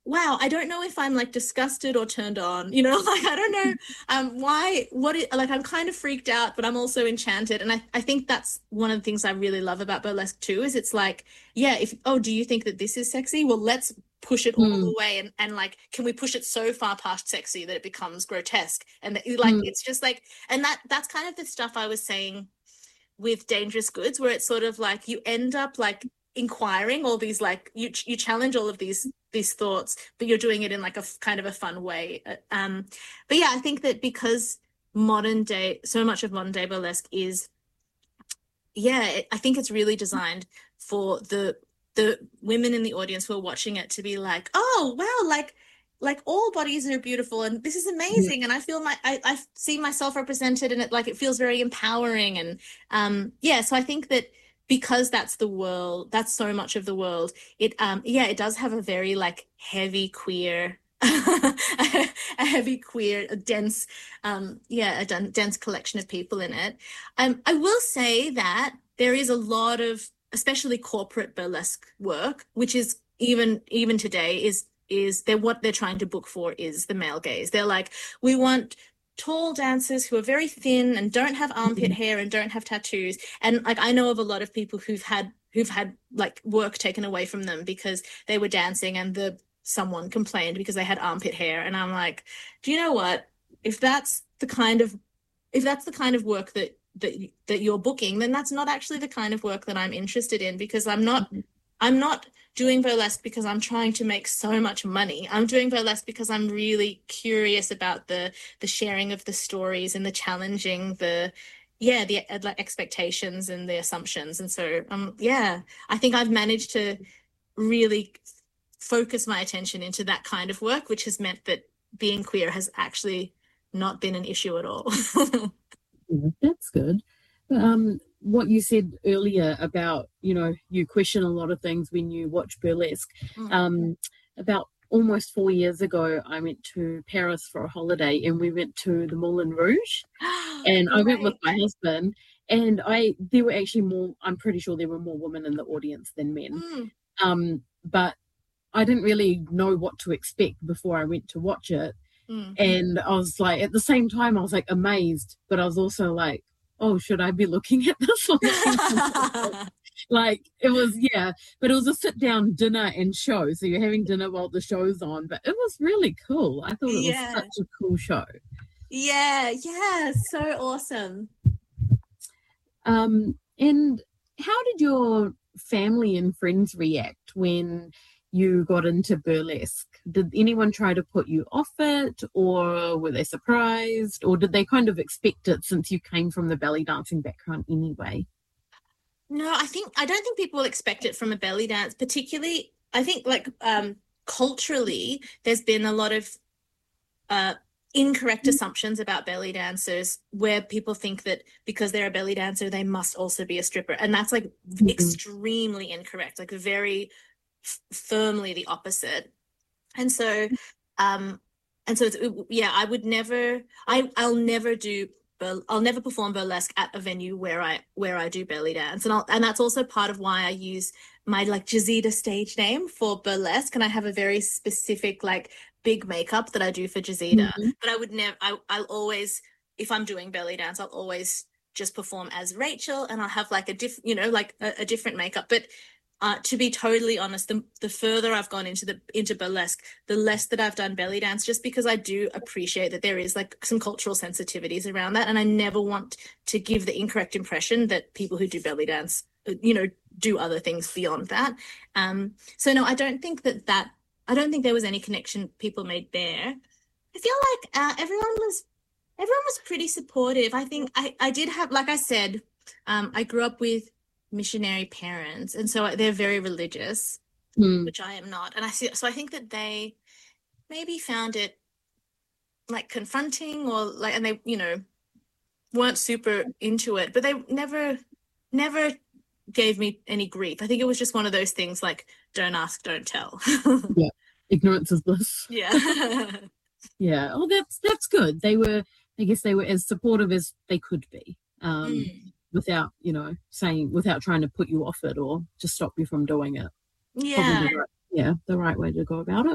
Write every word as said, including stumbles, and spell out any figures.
wow, I don't know if I'm like disgusted or turned on, you know, like I don't know um why what it like I'm kind of freaked out, but I'm also enchanted. And I, I think that's one of the things I really love about burlesque too, is it's like, yeah, if oh, do you think that this is sexy? Well, let's push it all Mm, the way and and like can we push it so far past sexy that it becomes grotesque? And that, like mm, it's just like and that that's kind of the stuff I was saying with Dangerous Goods, where it's sort of like you end up like inquiring all these like you you challenge all of these these thoughts, but you're doing it in like a kind of a fun way. Uh, Um, but yeah, I think that because modern day, so much of modern day burlesque is, yeah, it, I think it's really designed for the the women in the audience who are watching it to be like, oh wow, like like all bodies are beautiful and this is yeah. amazing and I feel my I, I see myself represented and it like it feels very empowering and um yeah, so I think that because that's the world, that's so much of the world, it um yeah, it does have a very like heavy queer a heavy queer a dense um yeah a dense collection of people in it. um, I will say that there is a lot of, especially corporate burlesque work, which is even even today is is they're what they're trying to book for is the male gaze. They're like, we want tall dancers who are very thin and don't have armpit Mm, hair and don't have tattoos. And like I know of a lot of people who've had who've had like work taken away from them because they were dancing and the someone complained because they had armpit hair. And I'm like, do you know what? If that's the kind of if that's the kind of work that that that you're booking, then that's not actually the kind of work that I'm interested in because I'm not I'm not doing burlesque because I'm trying to make so much money. I'm doing burlesque because I'm really curious about the the sharing of the stories and the challenging the yeah the like expectations and the assumptions. And so um yeah, I think I've managed to really focus my attention into that kind of work, which has meant that being queer has actually not been an issue at all. yeah, that's good. Um, what you said earlier about, you know, you question a lot of things when you watch burlesque. Mm. Um, about almost four years ago, I went to Paris for a holiday and we went to the Moulin Rouge. And I went with Great. my husband, and I there were actually more. I'm pretty sure there were more women in the audience than men. Mm. Um, but I didn't really know what to expect before I went to watch it. Mm. And I was like, at the same time, I was like amazed, but I was also like, oh, should I be looking at this? Like, it was, yeah, but it was a sit down dinner and show. So you're having dinner while the show's on, but it was really cool. I thought it was Yeah. such a cool show. Yeah. Yeah. So awesome. Um, and how did your family and friends react when you got into burlesque? Did anyone try to put you off it, or were they surprised, or did they kind of expect it since you came from the belly dancing background anyway? No, I think I don't think people expect it from a belly dance, particularly I think like um culturally there's been a lot of uh incorrect assumptions about belly dancers where people think that because they're a belly dancer they must also be a stripper, and that's like Mm-mm. extremely incorrect, like very f- firmly the opposite. And so um and so it's, yeah, I would never I I'll never do bur- I'll never perform burlesque at a venue where I where I do belly dance. And I'll and that's also part of why I use my like Jazida stage name for burlesque, and I have a very specific like big makeup that I do for Jazida. Mhm. But I would never I I'll always, if I'm doing belly dance, I'll always just perform as Rachel, and I'll have like a diff you know like a, a different makeup. But uh, to be totally honest, the, the further I've gone into the into burlesque, the less that I've done belly dance, just because I do appreciate that there is like some cultural sensitivities around that, and I never want to give the incorrect impression that people who do belly dance, you know, do other things beyond that. Um, so no, I don't think that that I don't think there was any connection people made there. I feel like uh, everyone was everyone was pretty supportive. I think I I did have, like I said, um, I grew up with missionary parents, and so they're very religious, Mm. which I am not. And I see, so I think that they maybe found it like confronting or like, and they, you know, weren't super into it, but they never, never gave me any grief. I think it was just one of those things like, don't ask, don't tell. Yeah, ignorance is bliss. Yeah. Yeah. Oh, that's that's good. They were, I guess, they were as supportive as they could be, um, Mm. without, you know, saying, without trying to put you off it or to stop you from doing it. Probably Yeah. the right, yeah, the right way to go about it.